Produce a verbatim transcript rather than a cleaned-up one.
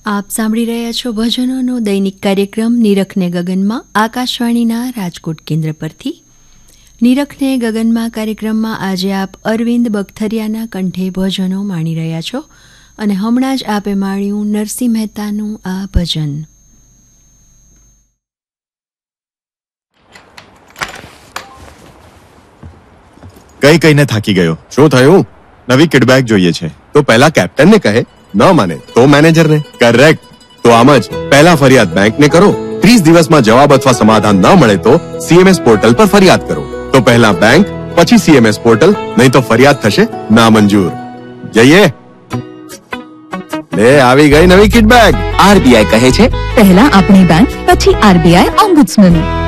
આપ સાંભળી રહ્યા છો ભજનોનો દૈનિક કાર્યક્રમ નિરખને ગગનમાં આકાશવાણીના રાજકોટ કેન્દ્ર પરથી. નિરખને ગગનમાં કાર્યક્રમમાં આજે આપ અરવિંદ બગથરિયાના કંઠે ભજનો માણી રહ્યા છો અને હમણાં જ આપે માણ્યું નરસિંહ મહેતાનું આ ભજન. કઈ કઈને થાકી ગયો. શું થયું? નવી કિડબેગ જોઈએ છે તો પહેલા કેપ્ટનને કહે, ન માને તો મેનેજરને. કરેક્ટ. તો આમ જ પહેલા ફરિયાદ બેંકને કરો. ત્રીસ દિવસમાં જવાબ અથવા સમાધાન ન મળે તો સીએમએસ પોર્ટલ પર ફરિયાદ કરો. તો પહેલા બેંક, પછી સીએમએસ પોર્ટલ, નહીં તો ફરિયાદ થશે નામંજૂર. જઈએ. લે આવી ગઈ નવી કિડબેગ. આરબીઆઈ કહે છે, પહેલા આપણી બેંક, પછી આરબીઆઈ ઓમ્બુડ્સમેન.